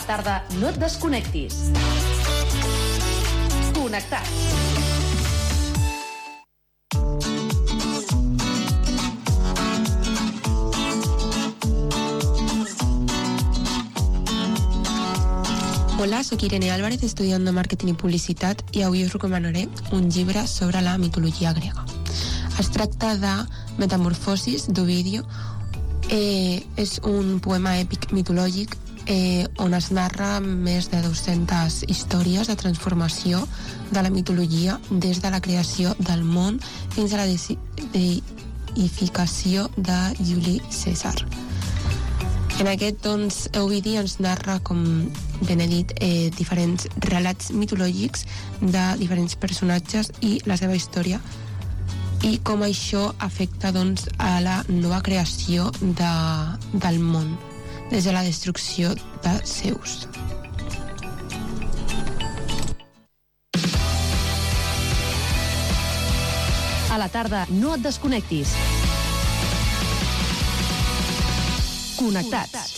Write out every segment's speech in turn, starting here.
tarda no et desconnectis. Connectats. Hola, soc Irene Álvarez, estudiant de Màrqueting i Publicitat, i avui us recomanaré un llibre sobre la mitologia grega. Es tracta de Metamorfosis d'Ovidio. És un poema èpic mitològic on es narra més de 200 històries de transformació de la mitologia des de la creació del món fins a la deificació de Juli Cèsar. En aquest, doncs, Ovidi ens narra, com ben he dit, diferents relats mitològics de diferents personatges i la seva història, i com això afecta, doncs, a la nova creació del món des de la destrucció de Zeus. A la tarda no et desconnectis. Connectats.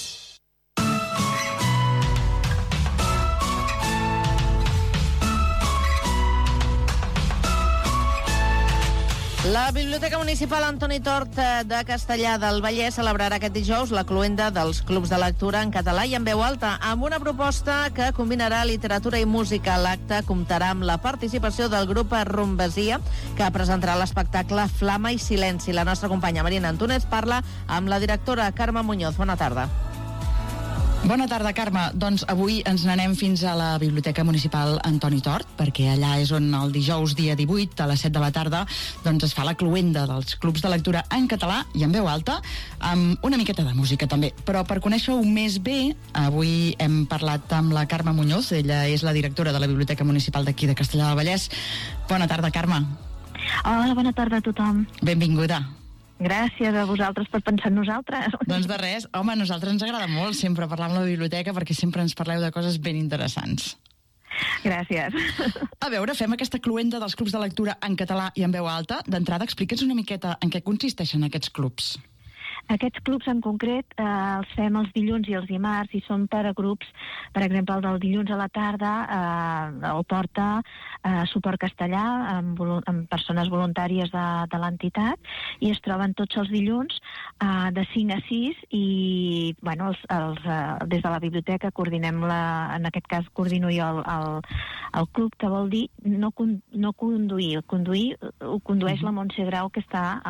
La Biblioteca Municipal Antoni Tort de Castellar del Vallès celebrarà aquest dijous la cloenda dels clubs de lectura en català i en veu alta, amb una proposta que combinarà literatura i música. L'acte comptarà amb la participació del grup Rumbesia, que presentarà l'espectacle Flama i Silenci. La nostra companya Marina Antúnez parla amb la directora Carme Muñoz. Bona tarda. Bona tarda, Carme. Doncs avui ens n'anem fins a la Biblioteca Municipal Antoni Tort, perquè allà és on el dijous, dia 18, a les 7 de la tarda, doncs es fa la cloenda dels clubs de lectura en català i en veu alta, amb una miqueta de música també. Però per conèixer-ho més bé, avui hem parlat amb la Carme Muñoz. Ella és la directora de la Biblioteca Municipal d'aquí de Castellar del Vallès. Bona tarda, Carme. Hola, bona tarda a tothom. Benvinguda. Gràcies a vosaltres per pensar en nosaltres. Doncs de res. Home, a nosaltres ens agrada molt sempre parlar amb la biblioteca perquè sempre ens parleu de coses ben interessants. Gràcies. A veure, fem aquesta cloenda dels clubs de lectura en català i en veu alta. D'entrada, explica'ns una miqueta en què consisteixen aquests clubs. Aquests clubs en concret els fem els dilluns i els dimarts i són per a grups. Per exemple, el del dilluns a la tarda el porta Suport Castellà amb persones voluntàries de l'entitat, i es troben tots els dilluns de 5 a 6 i bueno, des de la biblioteca coordinem en aquest cas coordino jo el club, que vol dir no conduir. Conduir ho condueix la Montse Grau, que està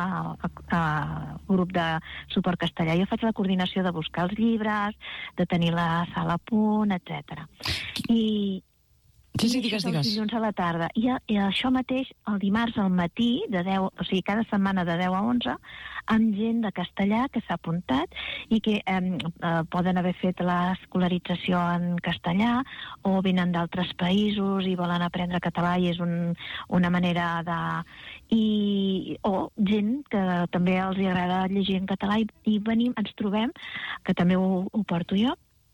al grup de Suport Castellà. Jo faig la coordinació de buscar els llibres, de tenir la sala a punt, etc. I digues. Dilluns a la tarda. I això mateix, el dimarts al matí, de 10, o sigui, cada setmana de 10 a 11, amb gent de Castellà que s'ha apuntat i que poden haver fet l'escolarització en castellà o venen d'altres països i volen aprendre català, i és una manera de... o gent que també els agrada llegir en català i venim, ens trobem, que també ho porto jo,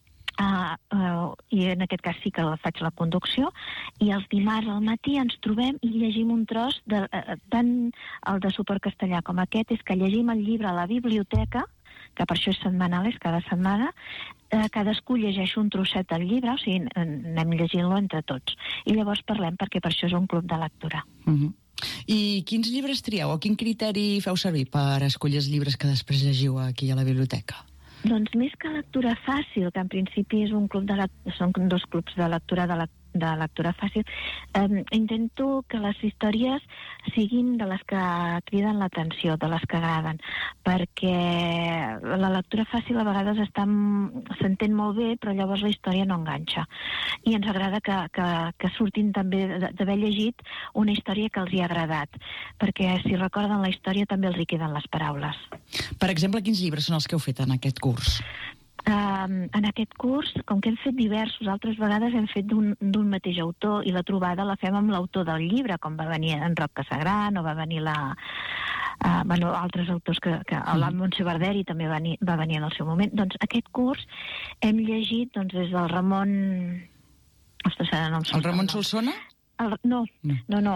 i en aquest cas sí que faig la conducció, i els dimarts al matí ens trobem i llegim un tros tant el de Suport Castellà com aquest, és que llegim el llibre a la biblioteca, que per això és setmanal, és cada setmana. Cadascú llegeix un trosset del llibre, o sigui, anem llegint-lo entre tots, i llavors parlem, perquè per això és un club de lectura. I quins llibres trieu o quin criteri feu servir per escollir els llibres que després llegiu aquí a la biblioteca? Doncs més que lectura fàcil, que en principi és un club són 2 clubs de lectura fàcil, intento que les històries siguin de les que criden l'atenció, de les que agraden, perquè la lectura fàcil a vegades s'entén molt bé, però llavors la història no enganxa. I ens agrada que surtin també d'haver llegit una història que els hi ha agradat, perquè si recorden la història també els hi queden les paraules. Per exemple, quins llibres són els que heu fet en aquest curs? En aquest curs, com que hem fet diversos, altres vegades hem fet d'un mateix autor, i la trobada la fem amb l'autor del llibre, com va venir en Roc Casagran, o va venir altres autors que la Montse Barderi també va venir en el seu moment. Doncs aquest curs hem llegit des del Ramon... Ostres, ara no em surt. El Ramon Solsona? No,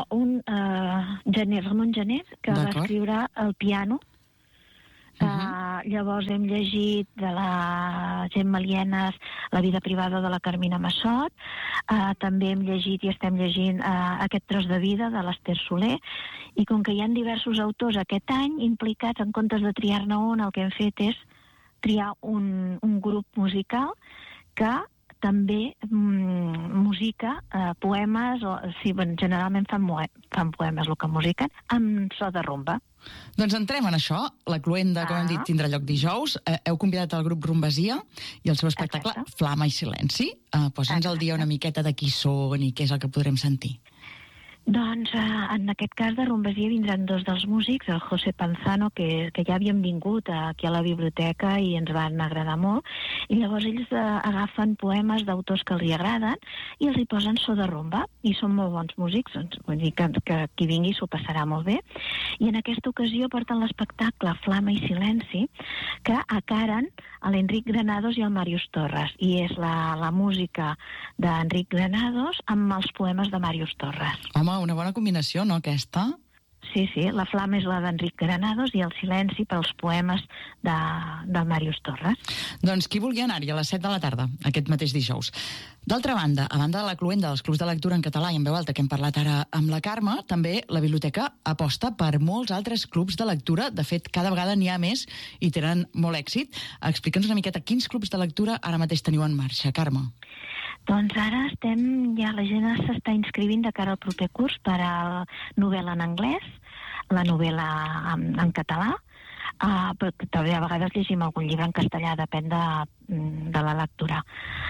Ramon Gené, que va escriure El piano, Llavors hem llegit de la Gemma Lienas La vida privada de la Carmina Massot, també hem llegit i estem llegint Aquest tros de vida de l'Ester Soler, i com que hi ha diversos autors aquest any implicats, en comptes de triar-ne un, el que hem fet és triar un grup musical que també musica poemes, generalment fan poemes el que musiquen, amb so de rumba. Doncs entrem en això. La cluenda, com hem dit, tindrà lloc dijous. Heu convidat el grup Rumbasia i el seu espectacle Flama i Silenci. Posa'ns al dia una miqueta de qui són i què és el que podrem sentir. Doncs en aquest cas de Rumbasia vindran dos dels músics, el José Panzano, que ja havien vingut aquí a la biblioteca i ens van agradar molt, i llavors ells agafen poemes d'autors que els agraden i els hi posen so de rumba, i són molt bons músics, doncs, vull dir que qui vingui s'ho passarà molt bé. I en aquesta ocasió porten l'espectacle Flama i Silenci, que acaren a l'Enric Granados i al Màrius Torres, i és la música d'Enric Granados amb els poemes de Màrius Torres. Home, una bona combinació, no, aquesta? Sí, la Flama és la d'Enric Granados i el Silenci pels poemes del Màrius Torres. Doncs qui vulgui anar-hi a les 7 de la tarda, aquest mateix dijous. D'altra banda, a banda de la cluenda dels clubs de lectura en català i en veu alta que hem parlat ara amb la Carme, també la biblioteca aposta per molts altres clubs de lectura. De fet, cada vegada n'hi ha més i tenen molt èxit. Explica'ns una miqueta quins clubs de lectura ara mateix teniu en marxa, Carme. Doncs ara la gent s'està inscrivint de cara al proper curs per a la novel·la en anglès, la novel·la en català, però també a vegades llegim algun llibre en castellà, depèn de la lectura.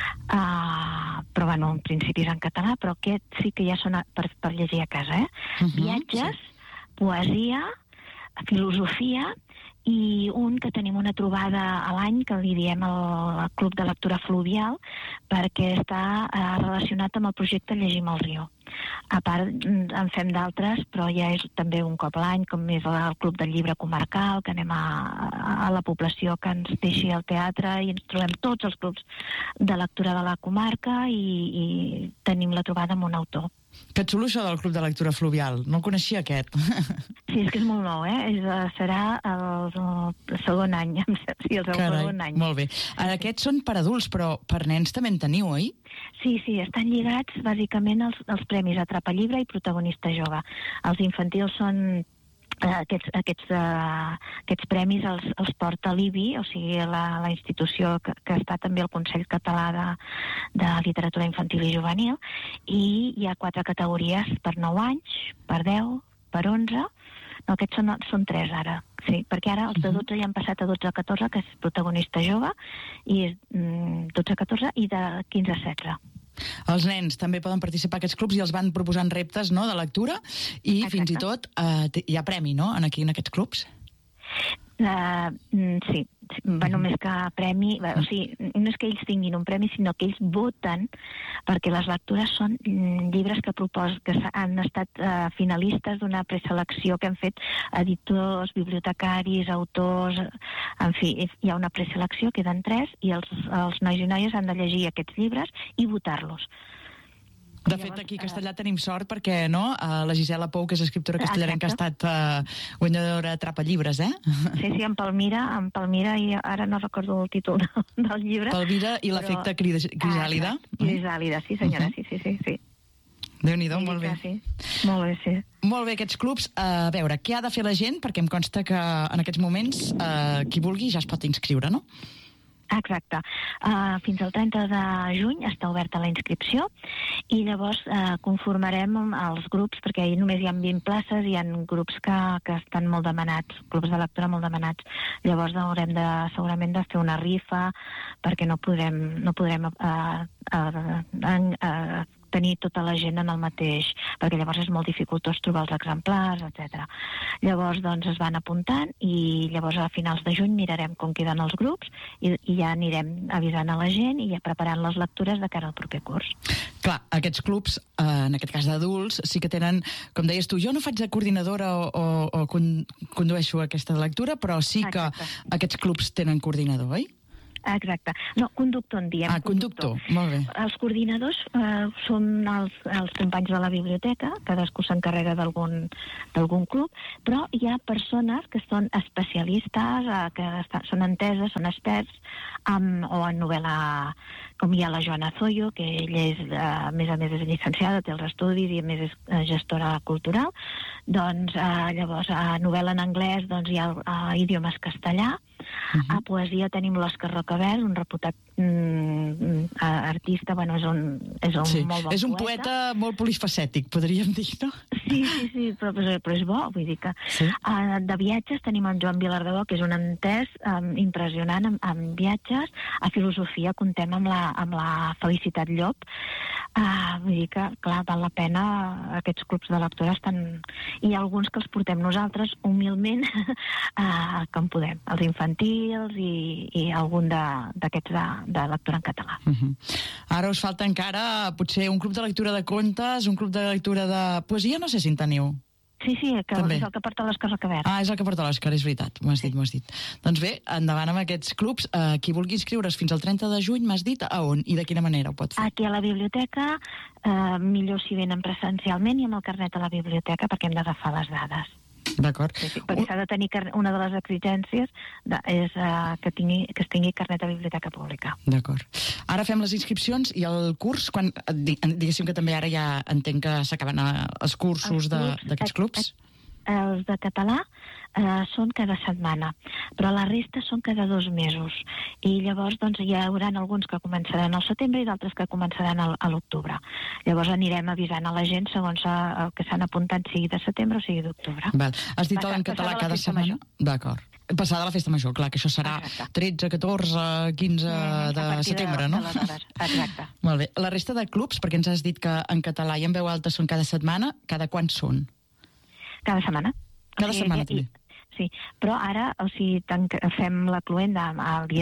Però bueno, en principi és en català, però aquest sí que ja són per llegir a casa, Viatges, poesia, filosofia, i un que tenim una trobada a l'any que li diem el Club de Lectura Fluvial, perquè està relacionat amb el projecte Llegim al Riu. A part en fem d'altres, però ja és també un cop a l'any, com és el Club del Llibre Comarcal, que anem a la població que ens deixi el teatre i ens trobem tots els clubs de lectura de la comarca i tenim la trobada amb un autor. Que xulo això del Club de Lectura Fluvial. No coneixia aquest. Sí, és que és molt nou, serà el segon any. Sí, el segon any. Molt bé. Aquests són per adults, però per nens també en teniu, oi? Sí, estan lligats bàsicament als premis Atrapa Llibre i Protagonista Jove. Els infantils són... Aquests premis els porta l'IBI, o sigui, la institució que està també al Consell Català de Literatura Infantil i Juvenil, i hi ha 4 categories per 9 anys, per 10, per 11... No, aquests són 3 ara, sí, perquè ara els de 12 ja han passat a 12 a 14, que és Protagonista Jove, i és 12 a 14 i de 15 a 16. Els nens també poden participar a aquests clubs i els van proposant reptes, no?, de lectura, i fins i tot hi ha premi, no?, aquí en aquests clubs? Sí, bueno, més que premi, o sigui, no és que ells tinguin un premi, sinó que ells voten, perquè les lectures són llibres que han estat finalistes d'una preselecció que han fet editors, bibliotecaris, autors, en fi, hi ha una preselecció, queden 3, i els nois i noies han de llegir aquests llibres i votar-los. De fet, aquí a Castellà tenim sort perquè, no?, la Gisela Pou, que és escriptora castellarenca, ha estat guanyadora Atrapa Llibres, Sí, en Palmira, i ara no recordo el títol del llibre. Palmira i l'efecte Crisàlida. Crisàlida, sí senyora, sí. Déu-n'hi-do, molt bé. Sí. Molt bé, sí. Molt bé, aquests clubs. A veure, què ha de fer la gent? Perquè em consta que en aquests moments qui vulgui ja es pot inscriure, no? Exacte. Fins al 30 de juny està oberta la inscripció i llavors conformarem els grups, perquè només hi ha 20 places i hi ha grups que estan molt demanats, clubs de lectura molt demanats. Llavors haurem segurament de fer una rifa perquè no podrem tenir tota la gent en el mateix, perquè llavors és molt dificultós trobar els exemplars, etc. Llavors, doncs, es van apuntant i llavors a finals de juny mirarem com queden els grups i ja anirem avisant a la gent i ja preparant les lectures de cara al proper curs. Clar, aquests clubs, en aquest cas d'adults, sí que tenen, com deies tu, jo no faig de coordinadora o condueixo aquesta lectura, però sí que aquests clubs tenen coordinador, oi? Exacte. No, conductor en diem. Conductor, molt bé. Els coordinadors són els companys de la biblioteca, cadascú s'encarrega d'algun club, però hi ha persones que són especialistes, que són enteses, són experts, o en novel·la, com hi ha la Joana Zoyo, que ella és, a més és llicenciada, té els estudis i a més és gestora cultural. Doncs llavors a novel·la en anglès doncs hi ha idiomes castellà. A poesia tenim l'Òscar Rocabel, un reputat artista, bueno, és un molt bon poeta. És un poeta molt polifacètic, podríem dir, no? Sí, però és bo, vull dir que... Sí. De viatges tenim en Joan Vilardebó, que és un entès impressionant en viatges. A filosofia contem amb la Felicitat Llop. Vull dir que, clar, val la pena, aquests clubs de lectura estan... Hi ha alguns que els portem nosaltres, humilment, com podem, els infantils i algun d'aquests de lectura en català. Ara us falta encara potser un club de lectura de contes, un club de lectura de poesia, no sé si en teniu. Sí, és el que porta l'Òscar Rocabel. És el que porta l'Òscar, és veritat, m'ho has dit. Doncs bé, endavant amb aquests clubs. Qui vulgui inscriure's fins al 30 de juny, m'has dit, a on i de quina manera ho pot fer? Aquí a la biblioteca, millor si venen presencialment i amb el carnet a la biblioteca, perquè hem d'agafar les dades. D'acord. Sí, perquè s'ha de tenir una de les exigències és que es tingui carnet a biblioteca pública. D'acord. Ara fem les inscripcions i el curs, quan diguéssim que també ara ja entenc que s'acaben els cursos d'aquests clubs. Els de català són cada setmana, però la resta són cada 2 mesos. I llavors doncs, hi haurà alguns que començaran al setembre i d'altres que començaran a l'octubre. Llavors anirem avisant a la gent segons el que s'han apuntat, sigui de setembre o sigui d'octubre. Has dit en català cada setmana? D'acord. Passada la festa major, clar, que això serà 13, 14, 15 de setembre, no? Exacte. Molt bé. La resta de clubs, perquè ens has dit que en català i en veu alta són cada setmana, cada quan són? Cada setmana. Cada setmana també. Sí, però ara, fem la cluenda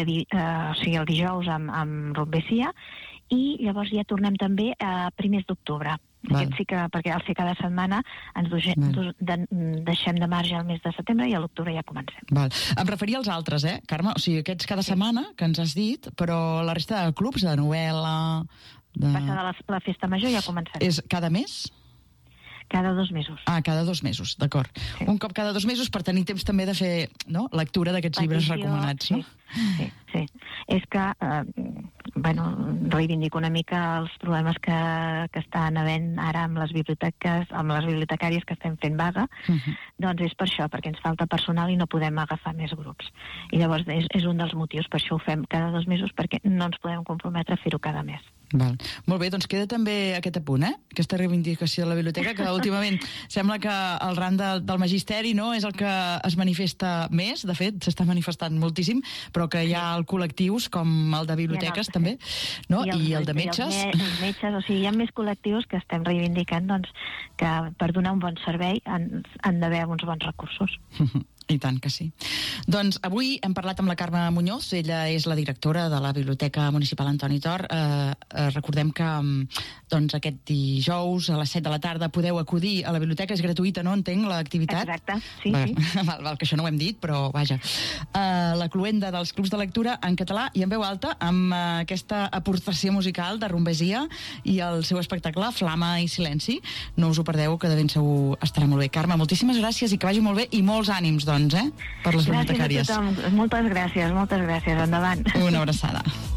el dijous amb Rumbesia i llavors ja tornem també a primers d'octubre. Aquest sí que, perquè al ser cada setmana ens deixem de marge al mes de setembre i a l'octubre ja comencem. Em referia als altres, Carme? O sigui, aquests cada setmana, que ens has dit, però la resta de clubs, de novel·la... Passada la festa major ja començarem. És cada mes? Cada 2 mesos. Cada 2 mesos, d'acord. Sí. Un cop cada 2 mesos per tenir temps també de fer lectura d'aquests llibres recomanats, no? Sí. És que, reivindico una mica els problemes que estan havent ara amb les biblioteques, amb les bibliotecàries que estem fent vaga, doncs és per això, perquè ens falta personal i no podem agafar més grups. I llavors és un dels motius, per això ho fem cada 2 mesos, perquè no ens podem comprometre a fer-ho cada mes. Molt bé, doncs queda també aquest apunt, aquesta reivindicació de la biblioteca, que últimament sembla que el ram del magisteri és el que es manifesta més, de fet s'està manifestant moltíssim, però que hi ha col·lectius com el de biblioteques també, i el de metges. Els metges, o sigui, hi ha més col·lectius que estem reivindicant que per donar un bon servei han d'haver uns bons recursos. I tant que sí. Doncs avui hem parlat amb la Carme Muñoz, ella és la directora de la Biblioteca Municipal Antoni Tort. Recordem que aquest dijous a les 7 de la tarda podeu acudir a la biblioteca, és gratuïta, no? Entenc, l'activitat? Exacte, sí. Val, que això no ho hem dit, però vaja. La cluenda dels clubs de lectura en català i en veu alta, amb aquesta aportació musical de Rumbesia i el seu espectacle Flama i Silenci. No us ho perdeu, que de ben segur estarà molt bé. Carme, moltíssimes gràcies i que vagi molt bé i molts ànims, per les bibliotecàries. Gràcies a tothom. Moltes gràcies. Endavant. Una abraçada.